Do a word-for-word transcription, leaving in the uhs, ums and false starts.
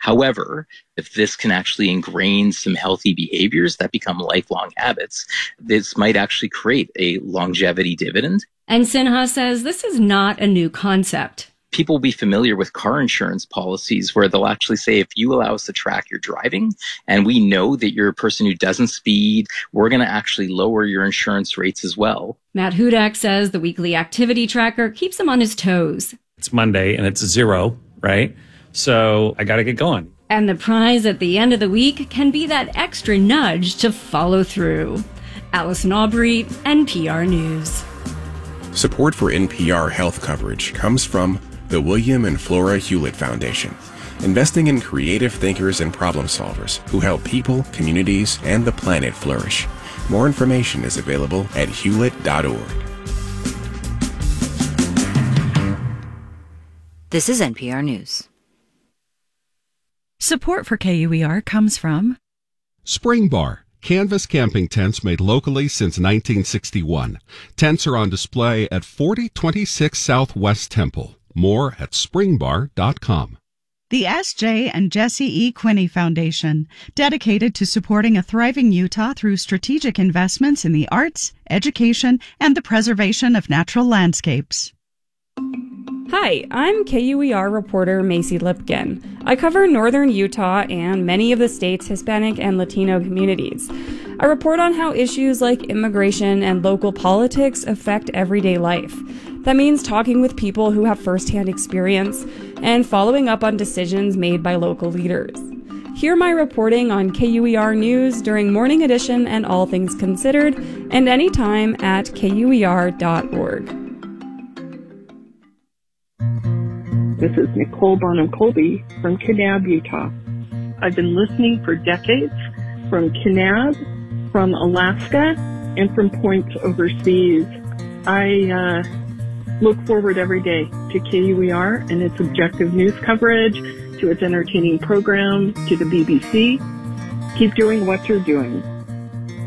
However, if this can actually ingrain some healthy behaviors that become lifelong habits, this might actually create a longevity dividend. And Sinha says this is not a new concept. People will be familiar with car insurance policies where they'll actually say, if you allow us to track your driving and we know that you're a person who doesn't speed, we're going to actually lower your insurance rates as well. Matt Hudak says the weekly activity tracker keeps him on his toes. It's Monday and it's zero, right? So I got to get going. And the prize at the end of the week can be that extra nudge to follow through. Allison Aubrey, N P R News. Support for N P R health coverage comes from the William and Flora Hewlett Foundation, investing in creative thinkers and problem solvers who help people, communities, and the planet flourish. More information is available at hewlett dot org. This is N P R News. Support for K U E R comes from Spring Bar, canvas camping tents made locally since nineteen sixty-one. Tents are on display at forty twenty-six Southwest Temple. More at spring bar dot com. the S J and Jesse E. Quinney Foundation, dedicated to supporting a thriving Utah through strategic investments in the arts, education, and the preservation of natural landscapes. Hi, I'm K U E R reporter Macy Lipkin. I cover northern Utah and many of the state's Hispanic and Latino communities. I report on how issues like immigration and local politics affect everyday life. That means talking with people who have firsthand experience and following up on decisions made by local leaders. Hear my reporting on K U E R News during Morning Edition and All Things Considered, and anytime at K U E R dot org. This is Nicole Bonham-Colby from Kanab, Utah. I've been listening for decades from Kanab, from Alaska, and from points overseas. I uh, look forward every day to K U E R and its objective news coverage, to its entertaining programs, to the B B C. Keep doing what you're doing.